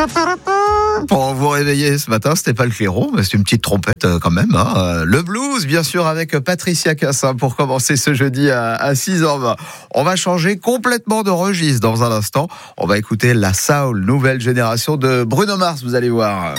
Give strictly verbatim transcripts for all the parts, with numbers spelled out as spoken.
Pour vous réveiller ce matin, c'était pas le clairon, mais c'est une petite trompette quand même. Hein. Le blues, bien sûr, avec Patricia Cassin pour commencer ce jeudi à six heures vingt. On va changer complètement de registre dans un instant. On va écouter la soul, nouvelle génération de Bruno Mars, vous allez voir.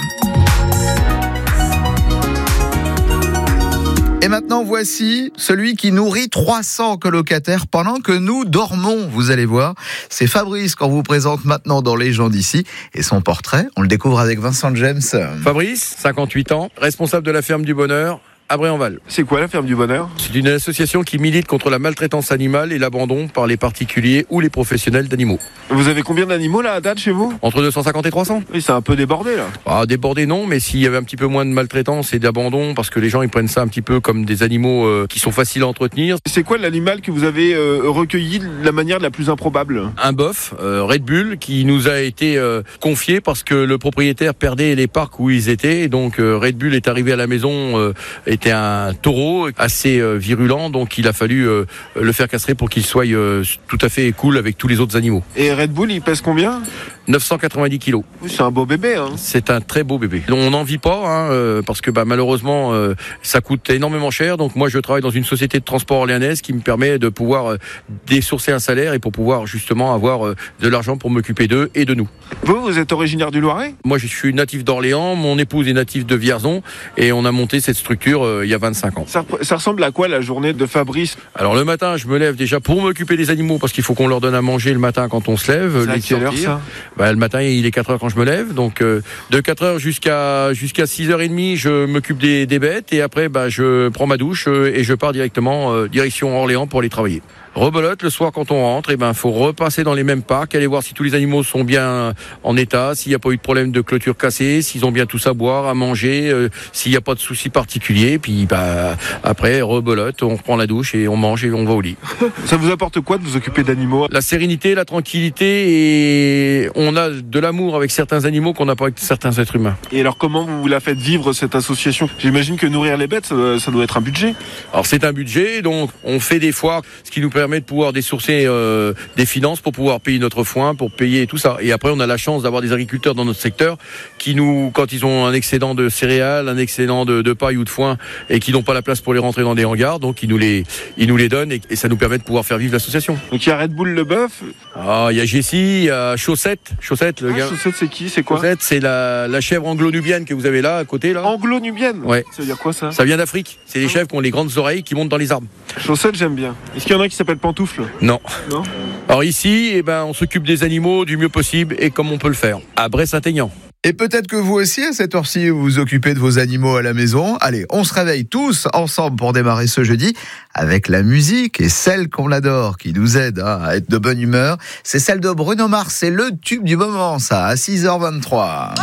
Et maintenant, voici celui qui nourrit trois cents colocataires pendant que nous dormons, vous allez voir. C'est Fabrice qu'on vous présente maintenant dans Les gens d'ici. Et son portrait, on le découvre avec Vincent James. Fabrice, cinquante-huit ans, responsable de la ferme du Bonheur à Bréanval. C'est quoi la ferme du Bonheur ? C'est une association qui milite contre la maltraitance animale et l'abandon par les particuliers ou les professionnels d'animaux. Vous avez combien d'animaux là à date chez vous ? Entre deux cent cinquante et trois cents. Oui, c'est un peu débordé là. Ah, débordé non, mais s'il y avait un petit peu moins de maltraitance et d'abandon, parce que les gens ils prennent ça un petit peu comme des animaux euh, qui sont faciles à entretenir. C'est quoi l'animal que vous avez euh, recueilli de la manière la plus improbable ? Un bœuf, euh, Red Bull, qui nous a été euh, confié parce que le propriétaire perdait les parcs où ils étaient. Et donc euh, Red Bull est arrivé à la maison, euh, était un taureau assez euh, virulent, donc il a fallu euh, le faire castrer pour qu'il soit euh, tout à fait cool avec tous les autres animaux. Et Red Bull, il pèse combien ? neuf cent quatre-vingt-dix kilos. Oui, c'est un beau bébé. Hein. C'est un très beau bébé. On n'en vit pas, hein, euh, parce que bah, malheureusement, euh, ça coûte énormément cher. Donc moi, je travaille dans une société de transport orléanaise qui me permet de pouvoir euh, désourcer un salaire et pour pouvoir justement avoir euh, de l'argent pour m'occuper d'eux et de nous. Vous, vous êtes originaire du Loiret ? Moi, je suis natif d'Orléans. Mon épouse est native de Vierzon et on a monté cette structure euh, il y a vingt-cinq ans. Ça, ça ressemble à quoi la journée de Fabrice ? Alors le matin, je me lève déjà pour m'occuper des animaux parce qu'il faut qu'on leur donne à manger le matin quand on se lève. C'est à quelle heure ça ? Bah, le matin, il est quatre heures quand je me lève, donc euh, de quatre heures jusqu'à jusqu'à six heures trente, je m'occupe des, des bêtes et après bah, je prends ma douche euh, et je pars directement euh, direction Orléans pour aller travailler. Rebelote, le soir quand on rentre, et ben faut repasser dans les mêmes parcs, aller voir si tous les animaux sont bien en état, s'il n'y a pas eu de problème de clôture cassée, s'ils ont bien tout à boire, à manger, euh, s'il n'y a pas de soucis particuliers, puis bah après rebelote, on reprend la douche et on mange et on va au lit. Ça vous apporte quoi de vous occuper d'animaux ? La sérénité, la tranquillité et on a de l'amour avec certains animaux qu'on n'a pas avec certains êtres humains. Et alors comment vous la faites vivre cette association ? J'imagine que nourrir les bêtes, ça, ça doit être un budget. Alors c'est un budget, donc on fait des foires, ce qui nous permet permet de pouvoir désourcer euh, des finances pour pouvoir payer notre foin, pour payer tout ça. Et après, on a la chance d'avoir des agriculteurs dans notre secteur qui nous, quand ils ont un excédent de céréales, un excédent de, de paille ou de foin et qui n'ont pas la place pour les rentrer dans des hangars, donc ils nous les, ils nous les donnent et, et ça nous permet de pouvoir faire vivre l'association. Donc il y a Red Bull le bœuf. Ah, il y a Jessie, il y a Chaussette. Chaussette, le ah, gars. Chaussette, c'est qui ? C'est quoi ? Chaussette, c'est la, la chèvre anglo-nubienne que vous avez là, à côté, là. Anglo-nubienne ? Ouais. Ça veut dire quoi ça ? Ça vient d'Afrique. C'est les chèvres qui ont les grandes oreilles qui montent dans les arbres. Chaussette, j'aime bien. Est-ce qu'il y en a qui s'appelle Pantoufle ? Non. Non. Alors ici, eh ben, on s'occupe des animaux du mieux possible et comme on peut le faire, à Brest-Saint-Aignan. Et peut-être que vous aussi, à cette heure-ci, vous vous occupez de vos animaux à la maison. Allez, on se réveille tous ensemble pour démarrer ce jeudi avec la musique et celle qu'on adore, qui nous aide hein, à être de bonne humeur. C'est celle de Bruno Mars, c'est le tube du moment, ça, à six heures vingt-trois.